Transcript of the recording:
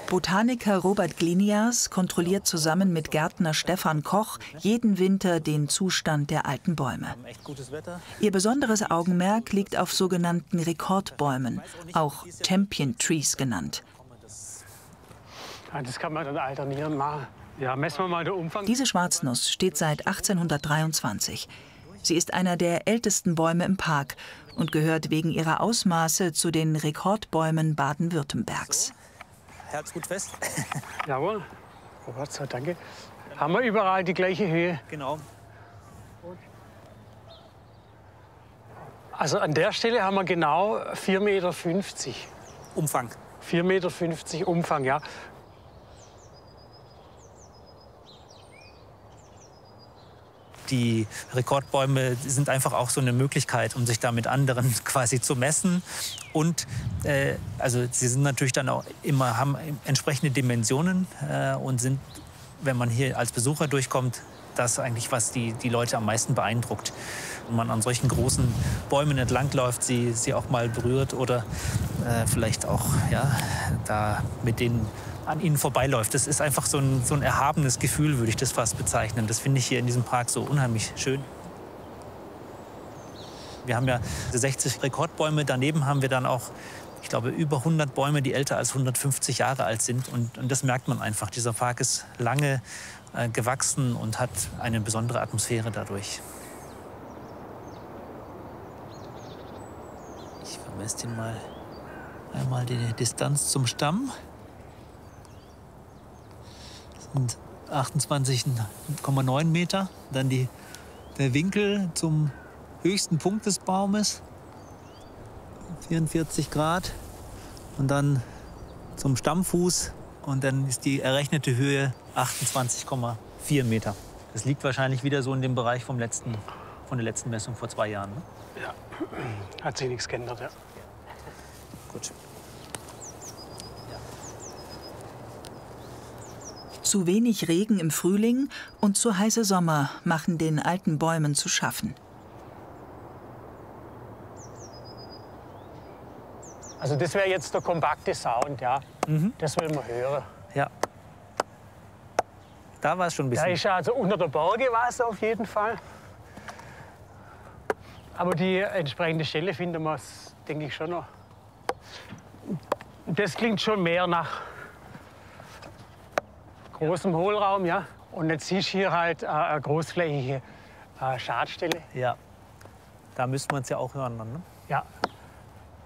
Botaniker Robert Glinias kontrolliert zusammen mit Gärtner Stefan Koch jeden Winter den Zustand der alten Bäume. Ihr besonderes Augenmerk liegt auf sogenannten Rekordbäumen, auch Champion Trees genannt. Das kann man dann alternieren machen. Ja, messen wir mal den Umfang. Diese Schwarznuss steht seit 1823. Sie ist einer der ältesten Bäume im Park und gehört wegen ihrer Ausmaße zu den Rekordbäumen Baden-Württembergs. Herz gut fest. Jawohl. Robert, so, danke. Haben wir überall die gleiche Höhe? Genau. Also an der Stelle haben wir genau 4,50 Meter. Umfang. 4,50 Meter Umfang, ja. Die Rekordbäume sind einfach auch so eine Möglichkeit, um sich da mit anderen quasi zu messen. Und also sie sind natürlich dann auch immer, haben entsprechende Dimensionen und sind, wenn man hier als Besucher durchkommt, das eigentlich, was die Leute am meisten beeindruckt. Wenn man an solchen großen Bäumen entlangläuft, sie auch mal berührt oder vielleicht auch ja, da mit denen an ihnen vorbeiläuft. Das ist einfach so ein erhabenes Gefühl, würde ich das fast bezeichnen. Das finde ich hier in diesem Park so unheimlich schön. Wir haben ja 60 Rekordbäume. Daneben haben wir dann auch, ich glaube, über 100 Bäume, die älter als 150 Jahre alt sind. Und das merkt man einfach. Dieser Park ist lange gewachsen und hat eine besondere Atmosphäre dadurch. Ich vermesse den mal einmal die Distanz zum Stamm. Und 28,9 Meter. Dann der Winkel zum höchsten Punkt des Baumes, 44 Grad. Und dann zum Stammfuß. Und dann ist die errechnete Höhe 28,4 Meter. Das liegt wahrscheinlich wieder so in dem Bereich von der letzten Messung vor 2 Jahren. Ne? Ja, hat sich nichts geändert. Ja. Gut. Zu wenig Regen im Frühling und zu heiße Sommer machen den alten Bäumen zu schaffen. Also das wäre jetzt der kompakte Sound, ja. Das will man hören. Ja. Da war es schon ein bisschen. Da ist also unter der Borke war es auf jeden Fall. Aber die entsprechende Stelle finden wir, denke ich, schon noch. Das klingt schon mehr nach großem Hohlraum, ja. Und jetzt siehst du hier halt eine großflächige Schadstelle. Ja, da müsste man es ja auch hören. Ne? Ja.